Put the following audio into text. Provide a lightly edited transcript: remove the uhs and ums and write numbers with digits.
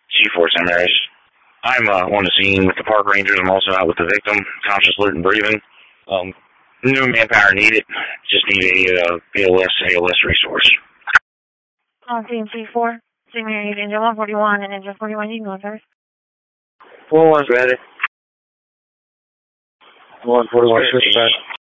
C4 Seminaries. I'm on the scene with the park rangers. I'm also out with the victim, conscious, alert, and breathing. New manpower needed. Just need a ALS resource. On scene C4, Seminaries, Angel 141 and Angel 41, you can go first. 41's ready. 141, switch back.